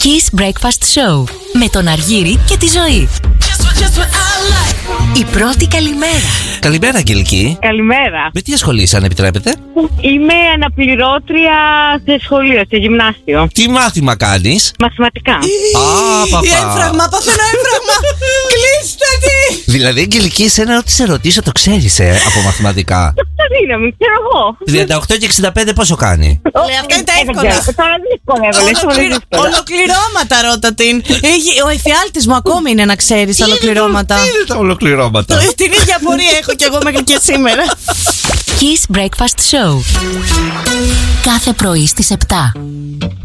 Kiss Breakfast Show με τον Αργύρη και τη Ζωή. Η πρώτη καλημέρα. Καλημέρα, Αγγελική. Καλημέρα. Με τι ασχολείσαι, αν επιτρέπετε? Είμαι αναπληρώτρια σε σχολείο, σε γυμνάσιο. Τι μάθημα κάνεις? Μαθηματικά. Έμφραγμα, παθαίνω έμφραγμα. Κλείστε τη. Δηλαδή, Αγγελική, εσένα ό,τι σε ρωτήσω το ξέρεις από μαθηματικά. Το δύναμη, ξέρω εγώ. 38 και 65 πόσο κάνει? Λέει, αυτά είναι τα εύκολα. Τώρα δύσκολα. Ολοκληρώματα ρώτα την. Ο εφιάλτης μου ακόμη είναι να ξέρεις ολοκληρώματα. Τι είναι τα ολοκληρώματα? Την ίδια απορία έχω κι εγώ μέχρι και σήμερα. Kiss Breakfast Show. Κάθε πρωί στις 7.